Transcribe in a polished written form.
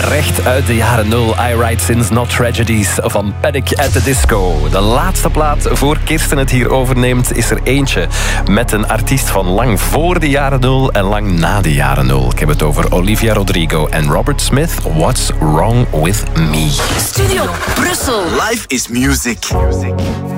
recht uit de jaren 0. I Write Sins Not Tragedies van Panic at the Disco. De laatste plaat voor Kirsten het hier overneemt is er eentje met een artiest van lang voor de jaren 0 en lang na de jaren 0. Ik heb het over Olivia Rodrigo en Robert Smith. What's Wrong With Me? Studio Brussel. Life is music.